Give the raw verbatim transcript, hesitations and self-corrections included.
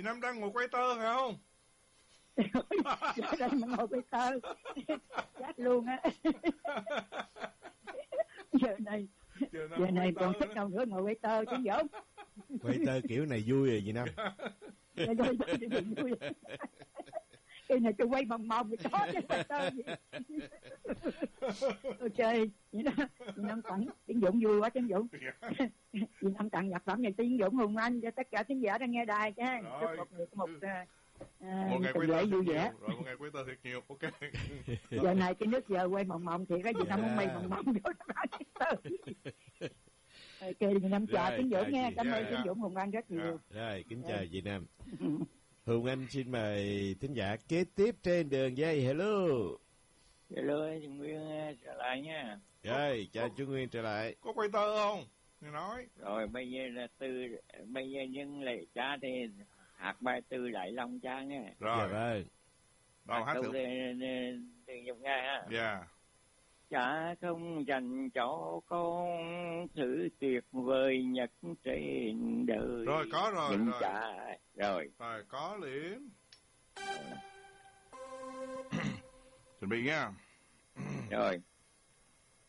Chị Năm đang ngồi quay tơ phải không? Giờ đây mà ngồi quay tơ chết luôn á. Giờ này giờ, giờ này còn thích đâu nữa, ngồi quay tơ chứ Dũng. Quay tơ kiểu này vui rồi chị Năm. Quay tơ thì vui. Cái này tôi quay mòng mòng thì có chứ quay tơ gì. Ok, vậy đó. Chị Năm tặng Tiến Dũng vui quá Tiến Dũng. Chị Năm tặng nhạc phẩm này Tiến Dũng Hùng Anh cho tất cả thính giả đang nghe đài chứ. Chúc một được một À, một ngày quay tơ vui vẻ. Rồi một ngày quay tơ thiệt nhiều. Ok. Giờ này cái nước giờ quay mòng mòng thì cái gì Năm không mày mòng mòng vô nó tơ. Ok, chị Năm chào Tiến Dũng nha. Cảm ơn Tiến Dũng Hùng Anh rất nhiều. Rồi, kính chào chị Năm. Hùng Anh xin mời thính giả kế tiếp trên đường dây. Hello. Hello, chú Nguyên trở lại nha. Rồi, chào chú Nguyên trở lại. Có quay tơ không? Nghe nói. Rồi bây giờ là từ bây giờ nhân lệ cha thì hát bài Từ Đại Long cha nghe. Rồi. Dạ vâng. Đâu hát thử. Từ dùng nghe ha. Dạ. Cha không dành cho con sự tuyệt vời nhất trên đời. Rồi có rồi. Nhưng rồi. Cha rồi. Rồi có liền. Chuẩn bị nha. Rồi.